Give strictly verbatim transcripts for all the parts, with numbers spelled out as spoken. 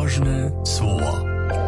Odważne słowa.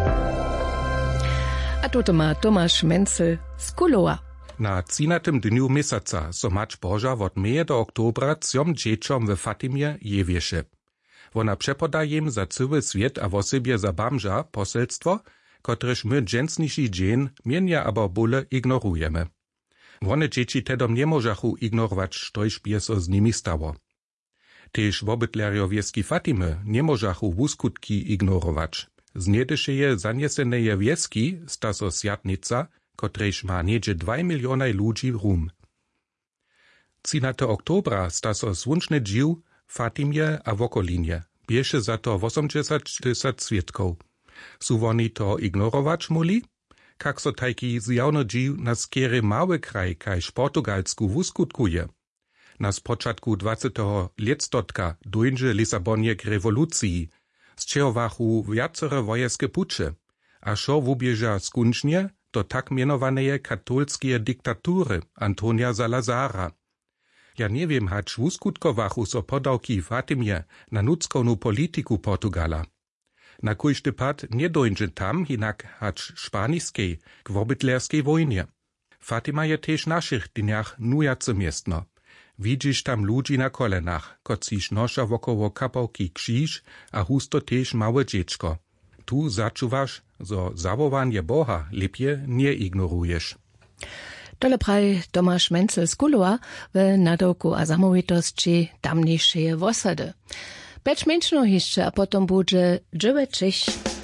A tu ma Tomasz Menzel z Kulowa. Na trzynastym dniu miesiąca so Mać Boża od meje do oktobra trzem dzieciom w Fatimie jewieše. Wona przepodaje im za cały świat a wosebie za bamża poselstwo, kotreż my dżęsniejszy dzień mienia abo bóle ignorujemy. Wone dzieci tedom nie możachu ignorować, sztoż bie so z nimi stało. Tež wobydlerjo wieski Fatimy nie możachu wuskutki ignorować. Zniedyše je zanieseneje wieski sta so sjatnica, kotrež ma niedzie dwa miliony ludzi rum. trzynastego oktobra sta so słonczny dził Fatimie a wokolinie. Bieše za to osiemdziesiąt tysięcy świadków. Su woni to ignorować muli? Kak so tajki zjawny dził na skiery mały kraj, kajż Portugalsku wuskutkuje. Na spoczatku dwudziestego listotka dojdzie Lisabonie k rewolucji, z czego wachu wiacore wojeskie pucze, a szo wubieża skuncznie do tak mianowanej katolskie diktatury Antonia Salazara. Ja nie wiem, hacz wuskutkowachu so podałki Fatimie na nudzkonu polityku Portugala. Na kujszty pad nie dojdzie tam, hinak hacz szpaniskiej k wobydlerskiej wojnie. Fatima je też naszych dniach nujace miestno. Widzisz tam ludzi na kolenach, kociż nosza wokoło kapałki krzyż, a husto też małe dziecko. Tu zaczuwasz, zo zawołanie Boha lepiej nie ignorujesz. Tole praj Tomasz Menzel z Kulowa w nadawku a zamovitosti tamniejszej wosady. Becz męczno jeszcze, a potom bude dziewięć